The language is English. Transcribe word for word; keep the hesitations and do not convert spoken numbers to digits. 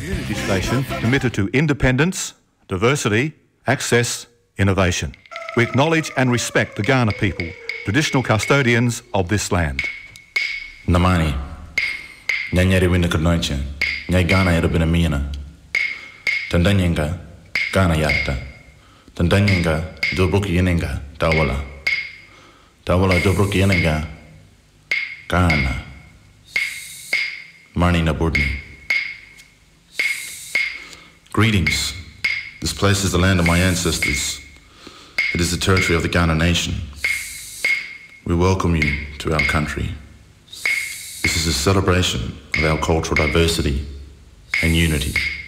community station committed to independence, diversity, access, innovation. We acknowledge and respect the Kaurna people, traditional custodians of this land. Namani, nyanyari winna kurnoiche, nyai Kaurna yara bina mina. Tandanyenga, Kaurna yatta. Tandanyenga, dobruki yenenga, tawala. Tawala dobruki yenenga, Kaurna. Marni Naburdni. Greetings. This place is the land of my ancestors. It is the territory of the Kaurna nation. We welcome you to our country. This is a celebration of our cultural diversity and unity.